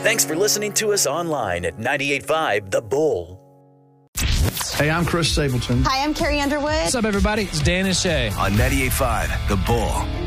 Thanks for listening to us online at 98.5 The Bull. Hey, I'm Chris Stapleton. Hi, I'm Carrie Underwood. What's up, everybody? It's Dan and Shay. On 98.5 The Bull.